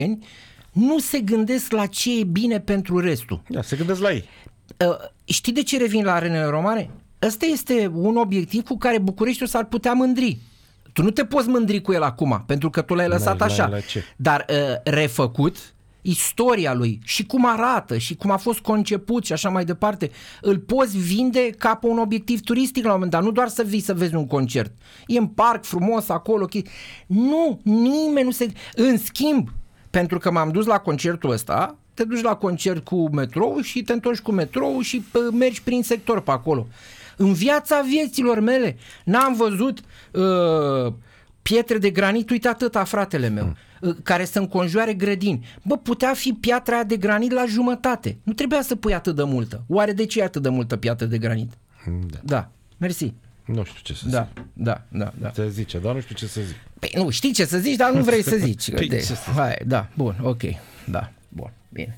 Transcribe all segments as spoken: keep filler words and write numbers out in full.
nu se gândesc la ce e bine pentru restul. Da, se gândesc la ei. Știi de ce revin la arenele romane? Ăsta este un obiectiv cu care Bucureștiul s-ar putea mândri. Tu nu te poți mândri cu el acum, pentru că tu l-ai lăsat la, așa. la Dar uh, refăcut, istoria lui și cum arată și cum a fost conceput și așa mai departe, îl poți vinde ca pe un obiectiv turistic la un moment dat, nu doar să vii să vezi un concert. E în parc frumos acolo. Nu, nimeni nu se... În schimb, pentru că m-am dus la concertul ăsta, te duci la concert cu metrou și te întorci cu metrou și pă, mergi prin sector pe acolo. În viața vieților mele n-am văzut uh, pietre de granit, uite atâta, fratele meu, mm. uh, care să înconjoare grădini. Bă, putea fi piatra aia de granit la jumătate. Nu trebuia să pui atât de multă. Oare de ce e atât de multă piatră de granit? Da. Da, mersi. Nu știu ce să da, zic. Da, da, da. Te zice, dar nu știu ce să zic. Păi nu, știi ce să zici, dar nu vrei să zici. Păi, de, ce să zic? Hai, da, bun, ok, da, bun, bine.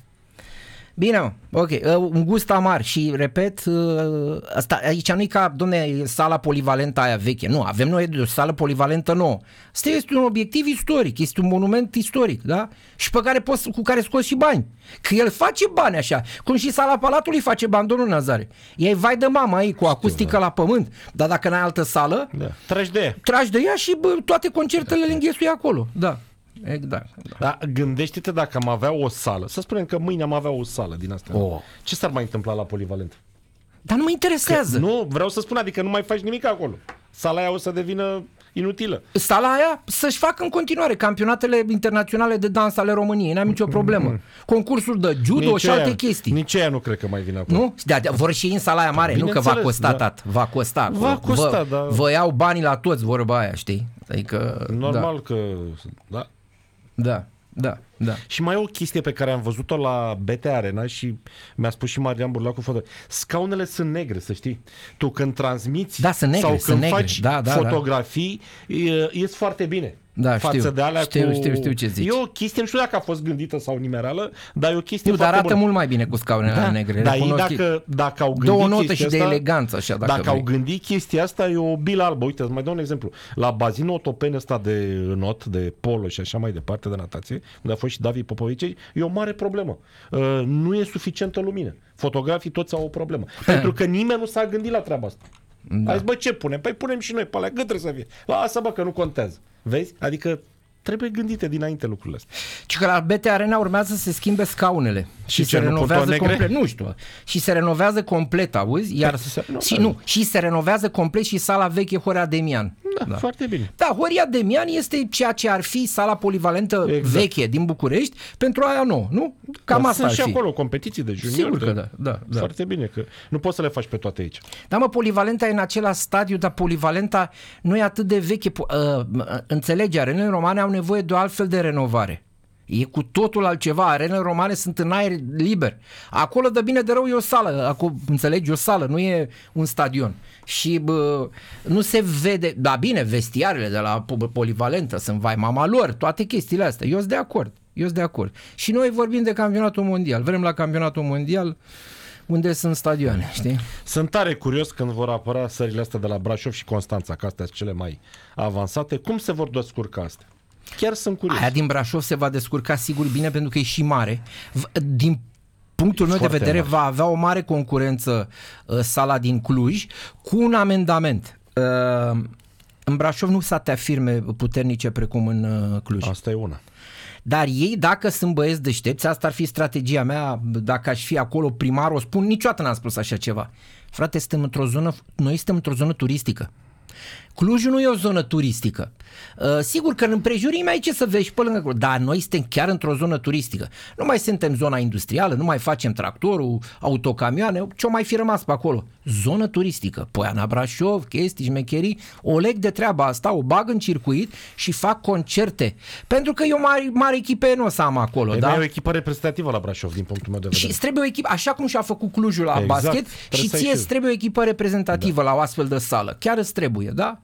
Bine, mă, ok, uh, un gust amar și, repet, uh, asta, aici nu e ca, domne, sala polivalentă aia veche, nu, avem noi de o sală polivalentă nouă. Asta este un obiectiv istoric, este un monument istoric, da? Și pe care poți, cu care scoți și bani. Că el face bani așa, cum și sala Palatului face bani, domnul Nazare. Ei vai de mama ei cu acustică Știu, da. la pământ, dar dacă n-ai altă sală, da. tragi de ea. Tragi de ea și bă, toate concertele le înghesui acolo, da. Exact. Da. Da, gândește-te dacă am avea o sală. Să spunem că mâine am avea o sală din asta. Oh. Ce s-ar mai întâmpla la polivalent? Dar nu mă interesează. Că, nu, vreau să spun, adică nu mai faci nimic acolo. Sala aia o să devină inutilă. Sala aia să-și facă în continuare campionatele internaționale de dans ale României, n-am nicio problemă. Concursuri de judo nici și alte aia, chestii. Nici aia nu cred că mai vine acolo. Nu? Da, da, vor și în sala aia mare, nu că va costa, da. tat, va costa. Va costa, vă, da. Vă iau banii la toți, vorba aia, știi? Adică, normal da. că, da. Da. Da, da. Și mai e o chestie pe care am văzut-o la B T Arena și mi-a spus și Marian Burlacu, foto. Scaunele sunt negre, să știi. Tu când transmiți da, sunt negre, sau sunt când negre. faci da, da, fotografii, da. ies foarte bine. Da, față știu, de alea știu, cu... știu, știu ce zici. E o chestie, nu știu dacă a fost gândită sau nimereală, dar e o chestie nu, foarte dar arată bună. mult mai bine cu scaunele da, negre. Dar ei dacă, dacă au gândit două note și asta, de eleganță, așa, dacă, dacă vrei. au gândit chestia asta, e o bilă albă. Uite, îți mai dau un exemplu. La bazinul Otopeni ăsta de not, de polo și așa mai departe, de natație, unde a fost și David Popovici, e o mare problemă. Uh, nu e suficientă lumină. Fotografii toți au o problemă. Pentru că nimeni nu s-a gândit la treaba asta. Da. Hai, bă, ce punem? Păi punem și noi pe alea, cât trebuie să fie? Lasă, bă, că nu contează. Vezi? Adică trebuie gândite dinainte lucrurile astea. Și că la B T Arena urmează să se schimbe scaunele și, și se ce, renovează complet, nu știu, și se renovează complet, auzi? Iar și nu, și se renovează complet și sala veche Horea Demian. Da, da, foarte bine. Da, Horia Demian este ceea ce ar fi sala polivalentă exact. veche din București pentru aia nouă, nu? Cam da, asta ar și fi. acolo competiții de juniori. Sigur că da, da, da. Foarte bine, că nu poți să le faci pe toate aici. Da, mă, polivalenta e în același stadiu, dar polivalenta nu e atât de veche. Uh, înțelegi, arenele romane au nevoie de o altfel de renovare. E cu totul altceva. Arenele romane sunt în aer liber. Acolo, de bine de rău, e o sală. Acolo, înțelegi, o sală, nu e un stadion. Și bă, nu se vede, da bine, vestiarele de la polivalentă sunt vai mama lor, toate chestiile astea. Eu sunt de acord. Eu sunt de acord. Și noi vorbim de campionatul mondial. Vrem la campionatul mondial unde sunt stadioane, știi? Sunt tare curios când vor apărea sările astea de la Brașov și Constanța, că astea sunt cele mai avansate. Cum se vor descurca astea? Chiar sunt curios. Aia din Brașov se va descurca sigur bine pentru că e și mare. Din punctul meu de vedere mare. Va avea o mare concurență uh, sala din Cluj cu un amendament. Uh, în Brașov nu s-a te firme puternice precum în uh, Cluj. Asta e una. Dar ei, dacă sunt băieți deștepți, asta ar fi strategia mea, dacă aș fi acolo primar, o spun, niciodată n-am spus așa ceva. Frate, suntem într-o zonă, noi suntem într-o zonă turistică. Clujul nu e o zonă turistică. Uh, sigur că în împrejurime ai ce să vezi pe lângă Cluj, dar noi suntem chiar într-o zonă turistică. Nu mai suntem zona industrială, nu mai facem tractorul, autocamioane, ce-o mai fi rămas pe acolo. Zonă turistică. Poiana Brașov, chestii, șmecherii, o leg de treaba asta, o bag în circuit și fac concerte. Pentru că eu mare, mare echipe nu o să am acolo. E da? o echipă reprezentativă la Brașov, din punctul meu de vedere. Și trebuie o echipă, așa cum și-a făcut Clujul la exact, basket, și ție îți trebuie o echipă reprezentativă da. La o astfel de sală. Chiar îți trebuie, da?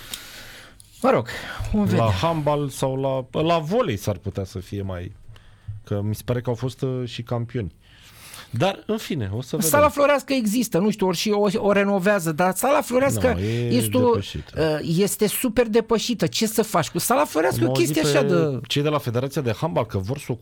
Mă rog, la handbal sau la, la volei s-ar putea să fie mai... Că mi se pare că au fost uh, și campioni. Dar, în fine, o să vedem. Sala Florească există, nu știu, ori și o, o renovează, dar Sala Florească no, e este, o, este super depășită. Ce să faci cu Sala Florească? O chestie așa de... Cei de la Federația de Handbal că vor să o